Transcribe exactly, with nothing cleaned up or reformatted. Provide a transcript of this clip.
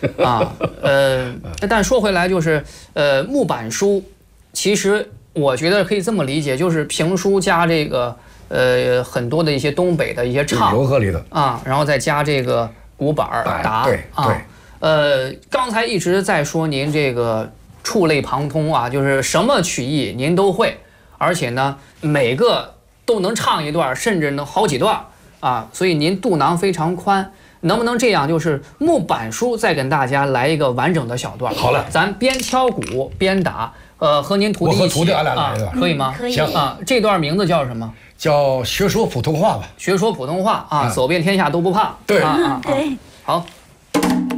啊，呃，但说回来就是，呃，木板书，其实我觉得可以这么理解，就是评书加这个呃很多的一些东北的一些唱融合里的啊，然后再加这个鼓板打， 对啊， 对， 呃，刚才一直在说您这个触类旁通啊，就是什么曲艺您都会，而且呢每个都能唱一段，甚至能好几段啊，所以您肚囊非常宽。能不能这样？就是木板书再跟大家来一个完整的小段。 好了， 咱边敲鼓边打，呃，和您徒弟一起， 我和徒弟俺俩来一段， 啊，可以吗？ 可以。 行啊，这段名字叫什么？ 叫学说普通话吧。 学说普通话啊，走遍天下都不怕。 对啊啊， 对， 好。